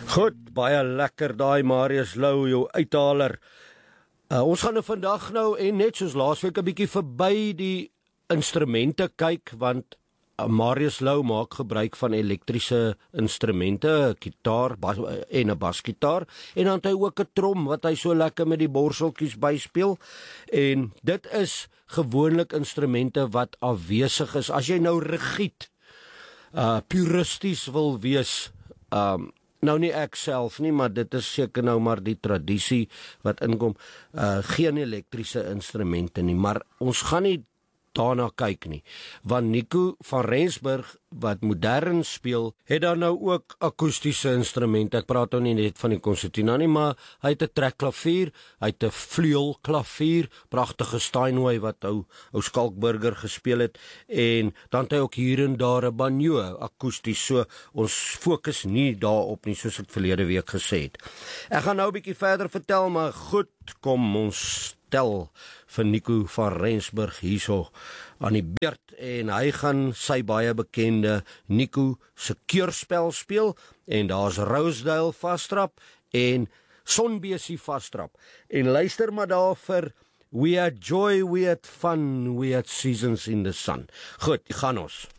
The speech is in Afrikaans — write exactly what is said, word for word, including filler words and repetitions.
Goed, baie lekker daai Marius Lou, jou uithaler. Uh, ons gaan nou vandag nou en net soos laasweek 'n bietjie verby die instrumente kyk, want uh, Marius Lou maak gebruik van elektriese instrumente, 'n gitaar bas, en 'n basgitaar, en dan het hy ook 'n trom wat hy so lekker met die borseltjies byspeel. En dit is gewoonlik instrumente wat afwesig is. As jy nou rigied, uh, puristies wil wees, um, nou nie ek self nie, maar dit is seker nou maar die tradisie wat inkom, uh, geen elektriese instrumente nie, maar ons gaan nie daarna kyk nie, want Nico van Rensburg, wat modern speel, het dan nou ook akoestiese instrumente. Ek praat nou nie net van die concertina nie, maar hy het 'n trekklavier, hy het 'n vleuelklavier, pragtige Steinway wat ou, ou Skalkburger gespeel het, en dan het hy ook hier en daar 'n banjo, akoesties, so ons fokus nie daarop nie, soos ek verlede week gesê het. Ek gaan nou 'n bietjie verder vertel, maar goed, kom ons tel vir Nico van Rensburg hierso aan die beurt, en hy gaan sy baie bekende Nico se keurspel speel, en daar's Rosedale vastrap en Sonbesie vastrap, en luister maar daar vir We Had Joy, We Had Fun, We Had Seasons in the Sun. Goed, gaan ons.